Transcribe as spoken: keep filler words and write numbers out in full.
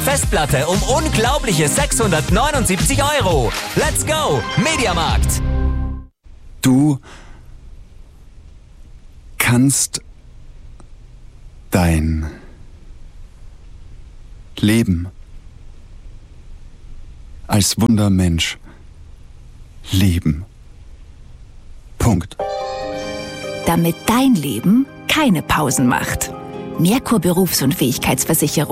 Festplatte um unglaubliche sechshundertneunundsiebzig Euro. Let's go, Mediamarkt. Du kannst dein Leben als Wundermensch leben. Punkt. Damit dein Leben keine Pausen macht. Merkur Berufsunfähigkeitsversicherung.